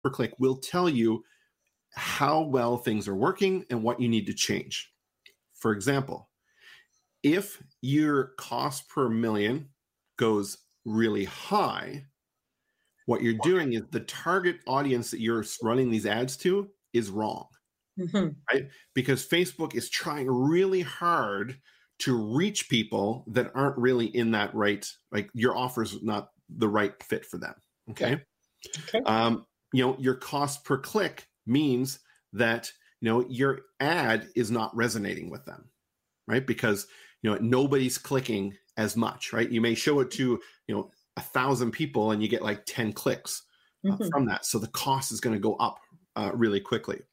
per click will tell you how well things are working and what you need to change. For example, if your cost per million goes really high, what you're doing is the target audience that you're running these ads to is wrong, right? Because Facebook is trying really hard to reach people that aren't really in that right, like your offer is not the right fit for them. Okay. Your cost per click means that, your ad is not resonating with them, right? Because, nobody's clicking as much, right? You may show it to, 1,000 people and you get like 10 clicks from that. So the cost is going to go up really quickly.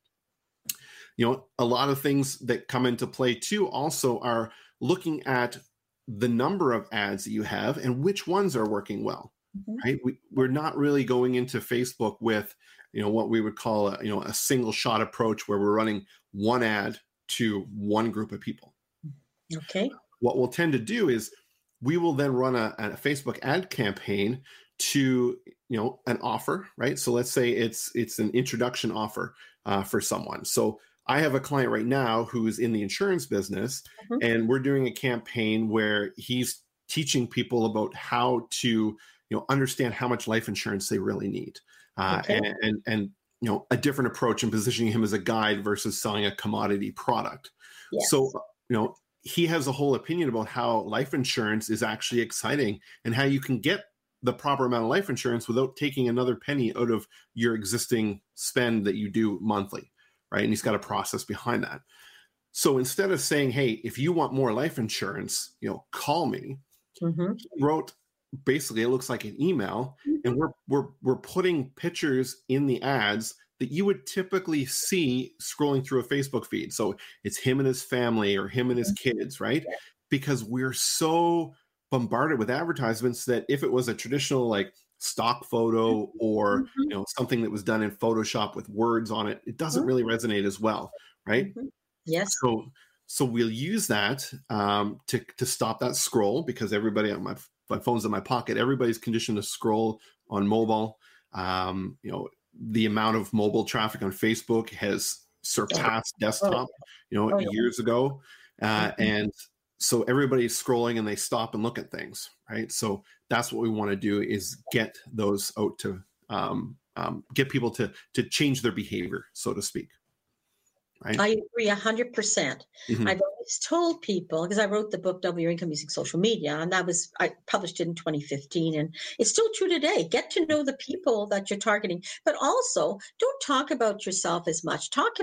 A lot of things that come into play too also are looking at the number of ads that you have and which ones are working well, right? We're not really going into Facebook with, what we would call a single shot approach where we're running one ad to one group of people. Okay. What we'll tend to do is we will then run a Facebook ad campaign to, an offer, right? So let's say it's an introduction offer for someone. So I have a client right now who is in the insurance business, and we're doing a campaign where he's teaching people about how to, understand how much life insurance they really need, and a different approach and positioning him as a guide versus selling a commodity product. Yes. So, he has a whole opinion about how life insurance is actually exciting and how you can get the proper amount of life insurance without taking another penny out of your existing spend that you do monthly. Right. And he's got a process behind that. So instead of saying, hey, if you want more life insurance, call me, he wrote basically, it looks like an email, and we're putting pictures in the ads that you would typically see scrolling through a Facebook feed. So it's him and his family or him and his kids, right? Because we're so bombarded with advertisements that if it was a traditional like stock photo or something that was done in Photoshop with words on it, it doesn't really resonate as well, right? Yes. So we'll use that to stop that scroll, because everybody on my phone's in my pocket. Everybody's conditioned to scroll on mobile. The amount of mobile traffic on Facebook has surpassed desktop, years ago, and so everybody's scrolling and they stop and look at things, right? So that's what we want to do, is get those out to get people to change their behavior, so to speak. Right? I agree 100%. I've always told people, because I wrote the book Double Your Income Using Social Media, and I published it in 2015, and it's still true today. Get to know the people that you're targeting, but also don't talk about yourself as much. Give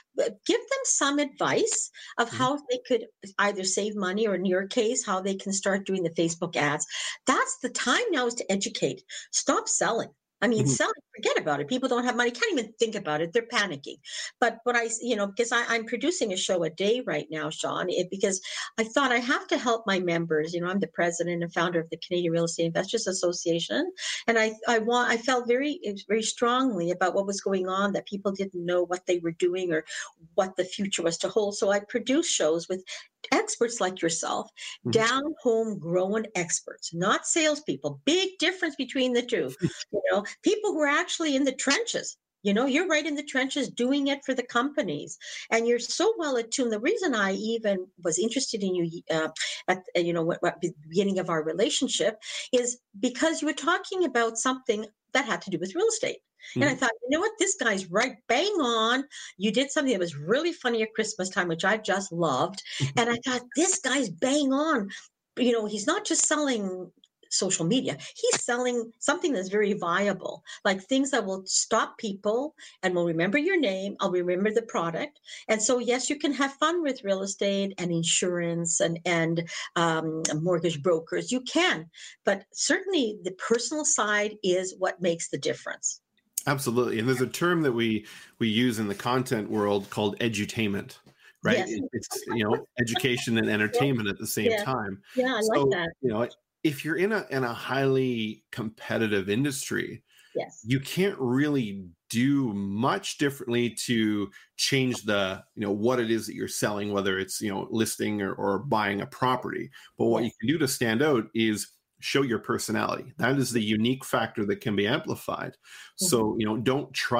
them some advice of how they could either save money, or in your case, how they can start doing the Facebook ads. That's the time now, is to educate. Stop selling. I mean, selling, forget about it. People don't have money, can't even think about it. They're panicking. But what because I'm producing a show a day right now, Sean, because I thought I have to help my members. I'm the president and founder of the Canadian Real Estate Investors Association. And I felt very, very strongly about what was going on, that people didn't know what they were doing or what the future was to hold. So I produce shows with experts like yourself, down home grown experts, not salespeople. Big difference between the two. People who are actually in the trenches. You're right in the trenches doing it for the companies, and you're so well attuned. The reason I even was interested in you at the beginning of our relationship is because you were talking about something that had to do with real estate. And I thought, this guy's right, bang on. You did something that was really funny at Christmas time, which I just loved. And I thought, this guy's bang on. He's not just selling social media. He's selling something that's very viable, like things that will stop people and will remember your name. I'll remember the product. And so, yes, you can have fun with real estate and insurance and mortgage brokers. You can, but certainly the personal side is what makes the difference. Absolutely. And there's a term that we use in the content world called edutainment, right? Yes. It's, education and entertainment at the same time. Yeah, I like that. If you're in a highly competitive industry, you can't really do much differently to change the, what it is that you're selling, whether it's, listing or buying a property. But what you can do to stand out is show your personality. That is the unique factor that can be amplified. So, don't try